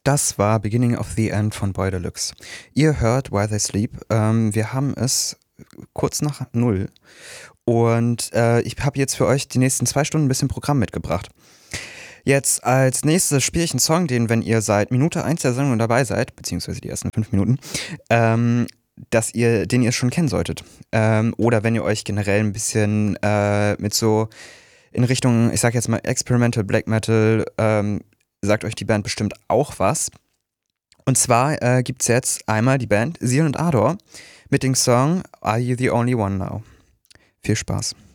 Das war Beginning of the End von Boy Deluxe. Ihr hört While They Sleep. Wir haben es kurz nach 0 und ich habe jetzt für euch die nächsten 2 Stunden ein bisschen Programm mitgebracht. Jetzt als nächstes spiele ich einen Song, den, wenn ihr seit Minute 1 der Sendung dabei seid, beziehungsweise die ersten 5 Minuten, den ihr schon kennen solltet. Oder wenn ihr euch generell ein bisschen mit so in Richtung, ich sag jetzt mal Experimental Black Metal, sagt euch die Band bestimmt auch was. Und zwar gibt's jetzt einmal die Band Sion und Ardor mit dem Song Are You the Only One Now? Viel Spaß.